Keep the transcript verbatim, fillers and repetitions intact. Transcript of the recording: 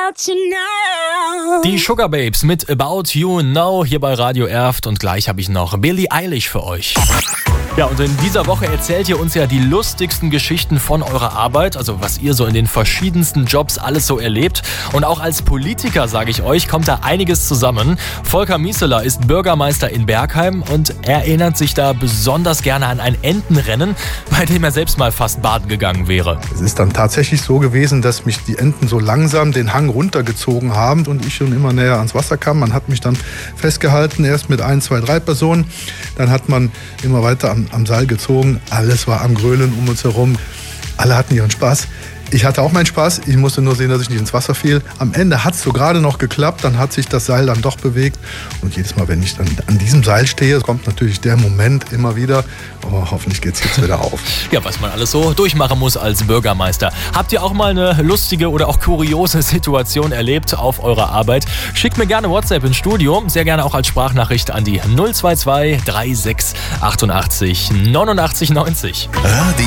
About You Now. Die Sugar Babes mit About You Now hier bei Radio Erft und gleich habe ich noch Billie Eilish für euch. Ja, und in dieser Woche erzählt ihr uns ja die lustigsten Geschichten von eurer Arbeit, also was ihr so in den verschiedensten Jobs alles so erlebt. Und auch als Politiker, sage ich euch, kommt da einiges zusammen. Volker Mieseler ist Bürgermeister in Bergheim und er erinnert sich da besonders gerne an ein Entenrennen, bei dem er selbst mal fast baden gegangen wäre. Es ist dann tatsächlich so gewesen, dass mich die Enten so langsam den Hang runtergezogen haben und ich schon immer näher ans Wasser kam. Man hat mich dann festgehalten, erst mit ein, zwei, drei Personen. Dann hat man immer weiter am, am Seil gezogen. Alles war am Grölen um uns herum. Alle hatten ihren Spaß. Ich hatte auch meinen Spaß. Ich musste nur sehen, dass ich nicht ins Wasser fiel. Am Ende hat es so gerade noch geklappt. Dann hat sich das Seil dann doch bewegt. Und jedes Mal, wenn ich dann an diesem Seil stehe, kommt natürlich der Moment immer wieder. Oh, hoffentlich geht es jetzt wieder auf. Ja, was man alles so durchmachen muss als Bürgermeister. Habt ihr auch mal eine lustige oder auch kuriose Situation erlebt auf eurer Arbeit? Schickt mir gerne WhatsApp ins Studio. Sehr gerne auch als Sprachnachricht an die null zwei zwei drei sechs achtundachtzig neunundachtzig neunzig.